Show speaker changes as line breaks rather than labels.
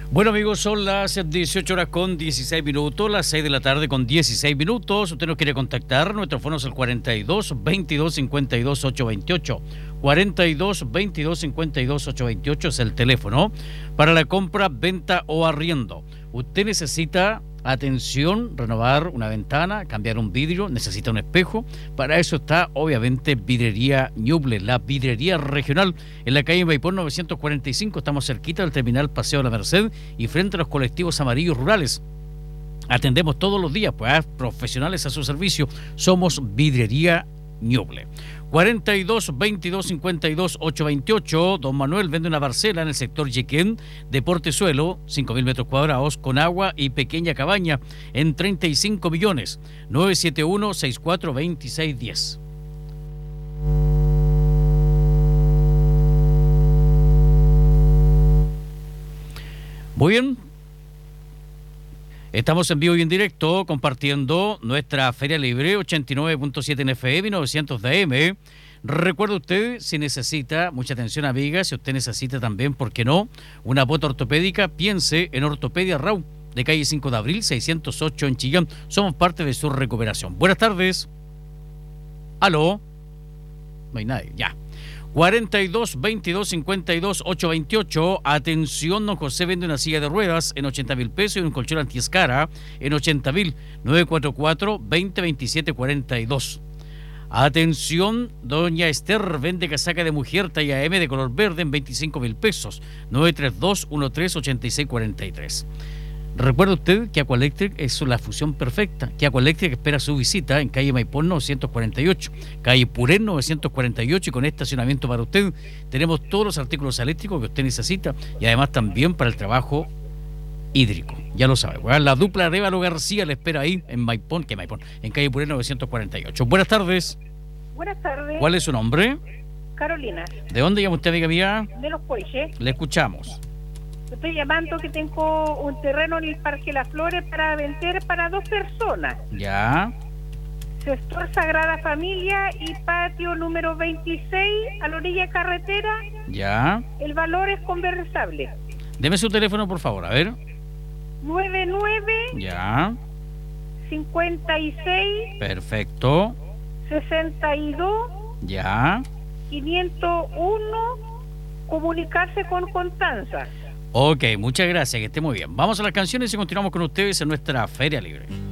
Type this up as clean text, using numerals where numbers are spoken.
Bueno amigos, son las 18 horas con 16 minutos, las 6 de la tarde con 16 minutos. Usted nos quiere contactar, nuestro fono es el 42 22 52 828. 42 22 52 828 es el teléfono para la compra, venta o arriendo. Usted necesita atención, renovar una ventana, cambiar un vidrio, necesita un espejo. Para eso está obviamente Vidrería Ñuble, la vidrería regional en la calle Maipón 945. Estamos cerquita del terminal Paseo de la Merced y frente a los colectivos amarillos rurales. Atendemos todos los días, pues profesionales a su servicio. Somos Vidrería Ñuble. 42 22 52 828. Don Manuel vende una parcela en el sector Yequén de Portezuelo, 5.000 metros cuadrados, con agua y pequeña cabaña, en 35 millones. 971 64 26 10. Muy bien. Estamos en vivo y en directo compartiendo nuestra Feria Libre 89.7 en FM y 900 de AM. Recuerde usted, si necesita, mucha atención amiga, si usted necesita también, ¿por qué no?, una bota ortopédica, piense en Ortopedia Rau, de calle 5 de abril 608 en Chillán. Somos parte de su recuperación. Buenas tardes. ¿Aló? No hay nadie, ya. 42 22 52 828. Atención, don José vende una silla de ruedas en 80.000 pesos y un colchón antiescara en 80.000. 944 20 27 42. Atención, doña Esther vende casaca de mujer talla M de color verde en 25.000 pesos. 932 13 86 43. Recuerde usted que Aqualectric es la fusión perfecta, que Aqualectric espera su visita en calle Maipón 948, calle Purén 948, y con estacionamiento para usted. Tenemos todos los artículos eléctricos que usted necesita y además también para el trabajo hídrico. Ya lo sabe, ¿verdad? La dupla Arévalo García le espera ahí en Maipón, en calle Purén 948. Buenas tardes.
Buenas tardes.
¿Cuál es su nombre?
Carolina.
¿De dónde llama usted, amiga mía?
De Los Pueyes.
Le escuchamos.
Estoy llamando que tengo un terreno en el Parque Las Flores para vender para 2 personas.
Ya.
Sector Sagrada Familia y patio número 26 a la orilla de carretera.
Ya.
El valor es conversable.
Deme su teléfono, por favor, a ver.
99
Ya.
56
Perfecto.
62
Ya.
501. Comunicarse con Constanza.
Ok, muchas gracias, que esté muy bien. Vamos a las canciones y continuamos con ustedes en nuestra Feria Libre.